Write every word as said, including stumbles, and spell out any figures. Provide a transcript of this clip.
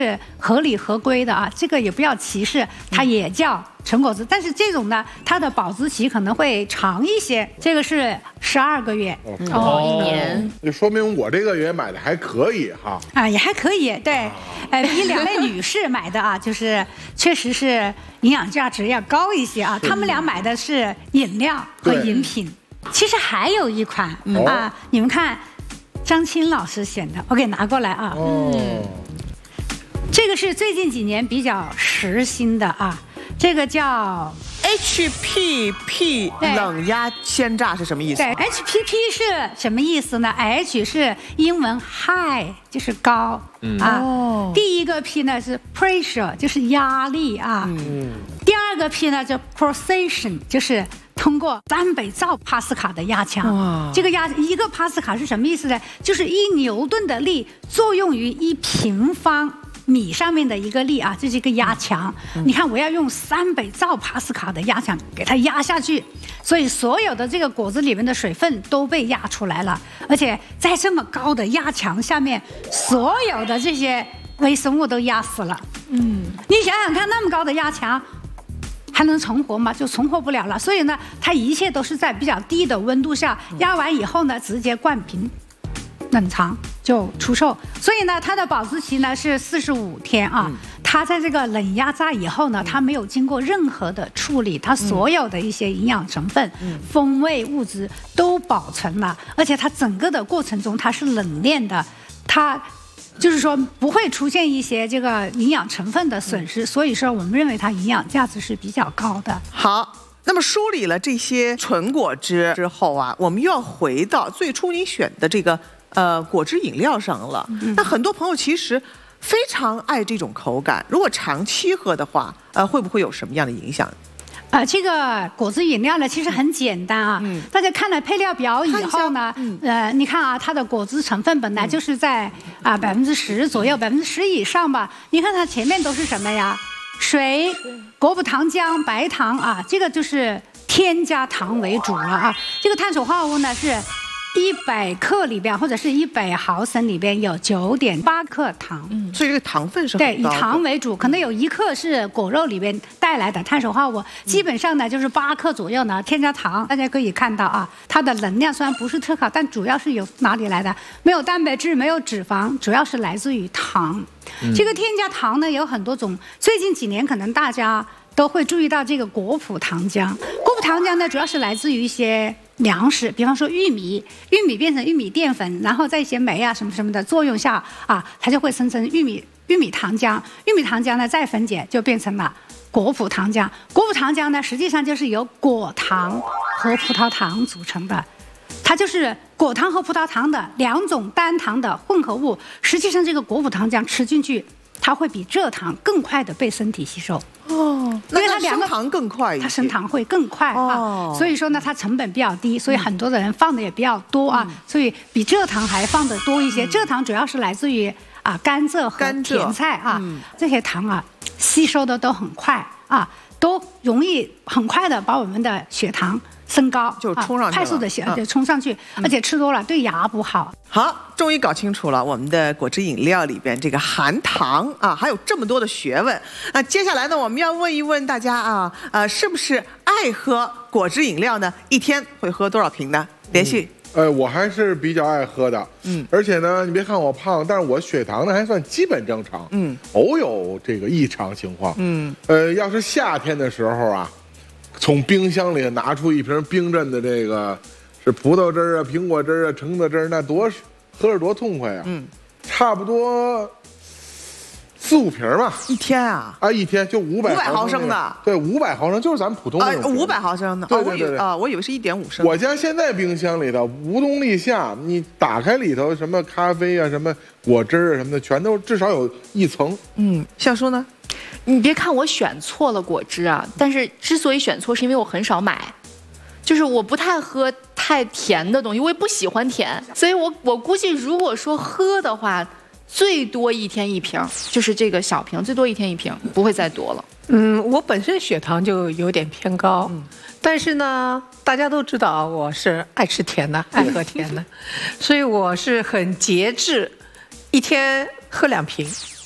是合理合规的啊，这个也不要歧视，它也叫纯果汁，但是这种呢，它的保质期可能会长一些，这个是十二个月哦，一年， 就说明我这个月买的还可以哈。 啊，也还可以，对，呃，比两位女士买的啊，就是确实是营养价值要高一些啊，她们俩买的是饮料和饮品，其实还有一款啊，你们看。张青老师选的，我给拿过来啊。 哦， 这个是最近几年比较时兴的啊，这个叫 H P P 冷压鲜榨是什么意思？ 对 ，H P P 是什么意思呢 ？H 是英文 high， 就是高、嗯、啊、哦。第一个 P 呢是 pressure， 就是压力啊。嗯。第二个 P 呢叫 precision， 就是通过三百兆帕斯卡的压强。这个压一个帕斯卡是什么意思呢？就是一牛顿的力作用于一平方米上面的一个力啊，这是一个压强。嗯、你看，我要用三百兆帕斯卡的压强给它压下去，所以所有的这个果子里面的水分都被压出来了，而且在这么高的压强下面，所有的这些微生物都压死了。嗯，你想想看，那么高的压强。还能存活吗？就存活不了了。所以呢，它一切都是在比较低的温度下压完以后呢，直接灌瓶冷藏就出售。所以呢，它的保质期呢是四十五天啊。它在这个冷压榨以后呢，它没有经过任何的处理，它所有的一些营养成分、风味物质都保存了，而且它整个的过程中它是冷链的，它。就是说不会出现一些这个营养成分的损失，所以说我们认为它营养价值是比较高的。 好，那么梳理了这些纯果汁之后啊，我们又要回到最初你选的这个呃果汁饮料上了。嗯、那很多朋友其实非常爱这种口感，如果长期喝的话，呃，会不会有什么样的影响？ 呃，这个果汁饮料呢，其实很简单啊。嗯、大家看了配料表以后呢，嗯、呃，你看啊，它的果汁成分本来就是在啊百分之十左右，百分之十以上吧。你看它前面都是什么呀？水、果葡糖浆、白糖啊，这个就是添加糖为主了啊。这个碳水化合物呢是。一百克里边或者是一百毫升里边有九点八克糖， 嗯，所以这个糖分是很对，以糖为主，可能有一克是果肉里边带来的碳水化合物，嗯、基本上呢就是八克左右呢添加糖。大家可以看到啊，它的能量虽然不是特高，但主要是由哪里来的？没有蛋白质，没有脂肪，主要是来自于糖。嗯、这个添加糖呢有很多种，最近几年可能大家都会注意到这个果葡糖浆。果葡糖浆呢主要是来自于一些。粮食，比方说玉米，玉米变成玉米淀粉，然后在一些酶啊什么什么的作用下啊，它就会生成玉米玉米糖浆。玉米糖浆呢再分解就变成了果葡糖浆。果葡糖浆呢实际上就是由果糖和葡萄糖组成的，它就是果糖和葡萄糖的两种单糖的混合物。实际上这个果葡糖浆吃进去，它会比蔗糖更快的被身体吸收。 哦，因为它升糖更快一些， 它升糖会更快啊，哦、所以说呢，它成本比较低，所以很多的人放的也比较多啊，嗯、所以比蔗糖还放的多一些。嗯、蔗糖主要是来自于啊甘蔗和甜菜啊，嗯、这些糖啊吸收的都很快啊，都容易很快的把我们的血糖升高， 就冲上去了， 啊、快速的血就冲上去，嗯、而且吃多了对牙不好。 好，终于搞清楚了，我们的果汁饮料里边这个含糖啊，还有这么多的学问。那接下来呢，我们要问一问大家啊，呃，是不是爱喝果汁饮料呢？一天会喝多少瓶呢？连续。 嗯、呃，我还是比较爱喝的，嗯，而且呢，你别看我胖，但是我血糖呢还算基本正常，嗯，偶有这个异常情况，嗯，呃，要是夏天的时候啊，从冰箱里拿出一瓶冰镇的这个。是葡萄汁儿啊，苹果汁儿啊，橙子汁儿，那多喝着多痛快啊！嗯，差不多四五瓶吧， 一天啊啊，一天就五百毫升的， 对，五百毫升就是咱们普通的啊，五百毫升的， 对对对啊，我以为是一点五升。 我家现在冰箱里头无冬立夏，你打开里头什么咖啡啊、什么果汁啊什么的，全都至少有一层。 嗯，小叔呢？ 你别看我选错了果汁啊，但是之所以选错，是因为我很少买。就是我不太喝太甜的东西，我也不喜欢甜，所以我我估计如果说喝的话，最多一天一瓶，就是这个小瓶，最多一天一瓶，不会再多了。 嗯，我本身血糖就有点偏高，嗯、但是呢，大家都知道我是爱吃甜的，爱喝甜的，所以我是很节制，一天喝两瓶。